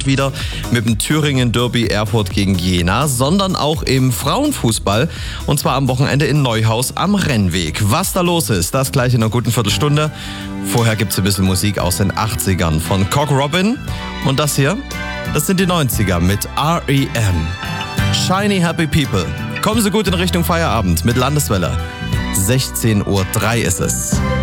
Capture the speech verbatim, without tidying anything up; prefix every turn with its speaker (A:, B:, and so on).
A: startet wieder mit dem Thüringen Derby Erfurt gegen Jena, sondern auch im Frauenfußball und zwar am Wochenende in Neuhaus am Rennweg. Was da los ist, das gleich in einer guten Viertelstunde. Vorher gibt's ein bisschen Musik aus den achtzigern von Cock Robin und das hier, das sind die neunziger mit R E M. Shiny Happy People. Kommen Sie gut in Richtung Feierabend mit Landeswelle. sechzehn Uhr drei ist es.